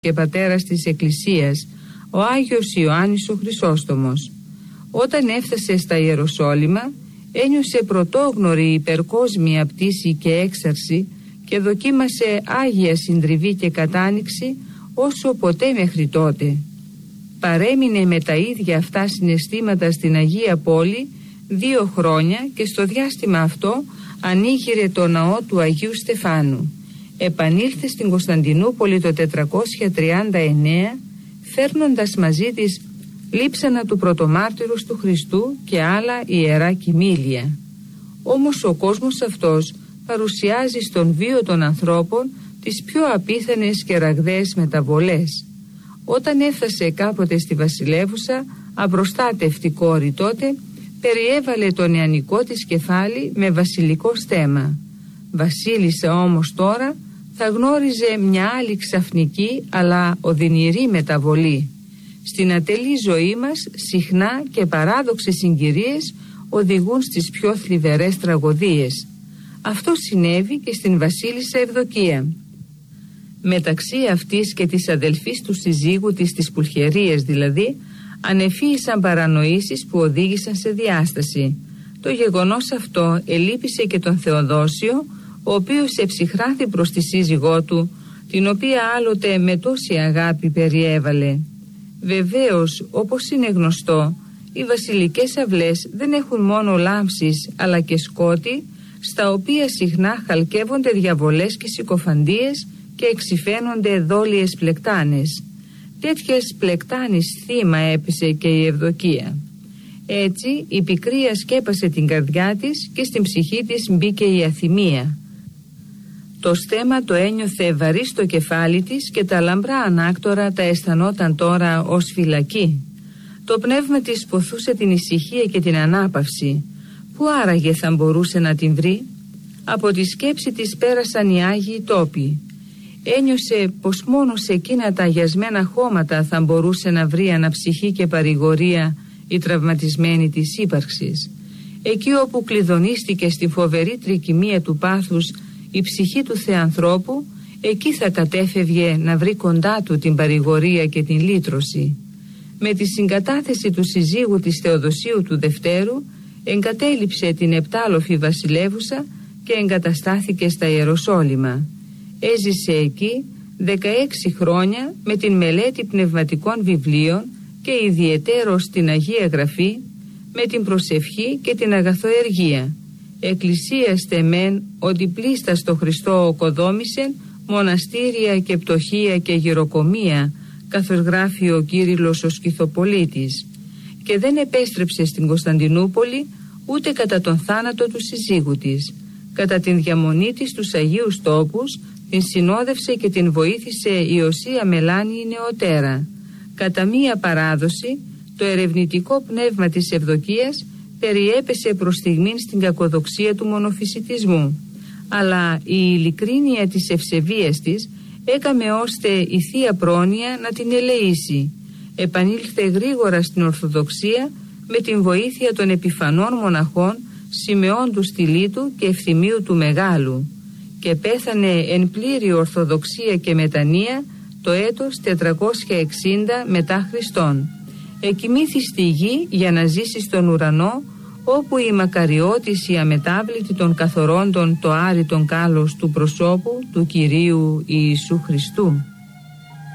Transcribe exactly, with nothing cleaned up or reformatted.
και πατέρας της Εκκλησίας, ο Άγιος Ιωάννης ο Χρυσόστομος. Όταν έφτασε στα Ιεροσόλυμα, ένιωσε πρωτόγνωρη υπερκόσμια πτήση και έξαρση και δοκίμασε άγια συντριβή και κατάνοιξη όσο ποτέ μέχρι τότε. Παρέμεινε με τα ίδια αυτά συναισθήματα στην Αγία Πόλη δύο χρόνια και στο διάστημα αυτό ανοίγειρε το ναό του Αγίου Στεφάνου. Επανήλθε στην Κωνσταντινούπολη το τετρακόσια τριάντα εννέα, φέρνοντας μαζί της λείψανα του πρωτομάρτυρους του Χριστού και άλλα ιερά κοιμήλια. Όμως ο κόσμος αυτός παρουσιάζει στον βίο των ανθρώπων τις πιο απίθανες και ραγδαίες μεταβολές. Όταν έφτασε κάποτε στη βασιλεύουσα, απροστάτευτη κόρη τότε, περιέβαλε το νεανικό της κεφάλι με βασιλικό στέμμα. Βασίλισσα όμως τώρα θα γνώριζε μια άλλη ξαφνική αλλά οδυνηρή μεταβολή. Στην ατελή ζωή μας συχνά και παράδοξες συγκυρίες οδηγούν στις πιο θλιβερές τραγωδίες. Αυτό συνέβη και στην βασίλισσα Ευδοκία. Μεταξύ αυτής και της αδελφής του συζύγου της, της Πουλχερίας δηλαδή, ανεφύησαν παρανοήσεις που οδήγησαν σε διάσταση. Το γεγονός αυτό ελείπησε και τον Θεοδόσιο, ο οποίος εψυχράθη προς τη σύζυγό του, την οποία άλλοτε με τόση αγάπη περιέβαλε. Βεβαίως, όπως είναι γνωστό, οι βασιλικές αυλές δεν έχουν μόνο λάμψεις αλλά και σκότη, στα οποία συχνά χαλκεύονται διαβολές και συκοφαντίες και εξυφαίνονται δόλιες πλεκτάνες. Τέτοιες πλεκτάνης θύμα έπεσε και η Ευδοκία. Έτσι η πικρία σκέπασε την καρδιά της και στην ψυχή της μπήκε η αθυμία. Το στέμμα το ένιωθε βαρύ στο κεφάλι της και τα λαμπρά ανάκτορα τα αισθανόταν τώρα ως φυλακή. Το πνεύμα της ποθούσε την ησυχία και την ανάπαυση. Πού άραγε θα μπορούσε να την βρει? Από τη σκέψη της πέρασαν οι Άγιοι τόποι. Ένιωσε πως μόνο σε εκείνα τα αγιασμένα χώματα θα μπορούσε να βρει αναψυχή και παρηγορία η τραυματισμένη της ύπαρξης. Εκεί όπου κλειδονίστηκε στη φοβερή τρικυμία του πάθους η ψυχή του Θεανθρώπου, εκεί θα κατέφευγε να βρει κοντά του την παρηγορία και την λύτρωση. Με τη συγκατάθεση του συζύγου της Θεοδοσίου του Δευτέρου, εγκατέλειψε την επτάλοφη βασιλεύουσα και εγκαταστάθηκε στα Ιεροσόλυμα. Έζησε εκεί δεκαέξι χρόνια με την μελέτη πνευματικών βιβλίων και ιδιαιτέρως την Αγία Γραφή, με την προσευχή και την αγαθοεργία. Εκκλησίαστε μεν ότι πλήστα στο Χριστό οκοδόμησεν μοναστήρια και πτωχία και γυροκομεία, καθώς γράφει ο Κύριλλος ο Σκυθοπολίτης, και δεν επέστρεψε στην Κωνσταντινούπολη ούτε κατά τον θάνατο του συζύγου της. Κατά την διαμονή της στους Αγίους Τόπους την συνόδευσε και την βοήθησε η Οσία Μελάνη η νεωτέρα. Κατά μία παράδοση, το ερευνητικό πνεύμα της Ευδοκίας περιέπεσε προς στιγμήν στην κακοδοξία του μονοφυσιτισμού, αλλά η ειλικρίνεια της ευσεβίας της έκαμε ώστε η Θεία Πρόνοια να την ελεήσει. Επανήλθε γρήγορα στην Ορθοδοξία με την βοήθεια των επιφανών μοναχών Σιμεών του Στυλίτου και Ευθυμίου του Μεγάλου, και πέθανε εν πλήρη ορθοδοξία και μετανία το έτος τετρακόσια εξήντα μετά Χριστόν. Εκοιμήθη στη γη για να ζήσει στον ουρανό, όπου η μακαριώτης η αμετάβλητη των καθορόντων το άρρητον κάλος του προσώπου του Κυρίου Ιησού Χριστού.